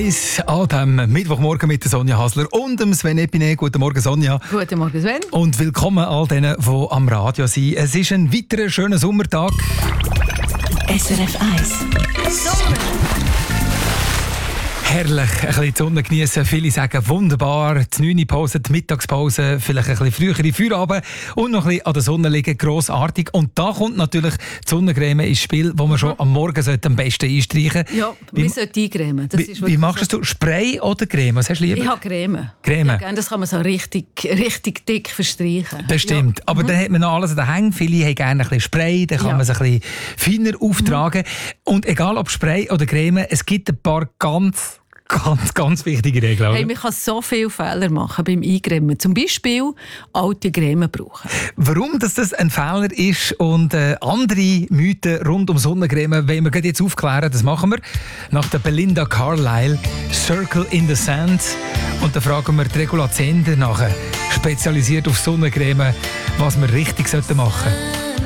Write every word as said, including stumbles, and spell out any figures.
eins an diesem Mittwochmorgen mit der Sonja Hasler und dem Sven Epine. Guten Morgen, Sonja. Guten Morgen, Sven. Und willkommen all denen, die am Radio sind. Es ist ein weiterer schöner Sommertag. S R F eins. Sommer. Herrlich, ein bisschen die Sonne genießen. Viele sagen wunderbar. Die neunte Pause, die Mittagspause, vielleicht ein bisschen frühere Feierabend und noch ein bisschen an der Sonne liegen. Grossartig. Und da kommt natürlich die Sonnencreme ins Spiel, die man schon am Morgen am besten einstreichen sollte. Ja, wir sollten eincremen. Das wie, ist wie machst so. du Spray oder Creme? Was hast du lieber? Ich habe Creme. Creme. Ja, gerne, das kann man so richtig, richtig dick verstreichen. Das stimmt. Ja. Aber mhm. dann hat man noch alles an den Hängen. Viele haben gerne ein bisschen Spray, dann kann ja. man es ein bisschen feiner auftragen. Mhm. Und egal ob Spray oder Creme, es gibt ein paar ganz Ganz, ganz wichtige Regeln. Hey, man kann so viele Fehler machen beim Eincremen. Zum Beispiel alte Creme brauchen. Warum dass das ein Fehler ist und äh, andere Mythen rund um Sonnencreme, wollen wir jetzt aufklären, das machen wir nach der Belinda Carlisle, Circle in the Sand. Und da fragen wir die Regula Zehnder nach, spezialisiert auf Sonnencreme, was wir richtig machen sollten.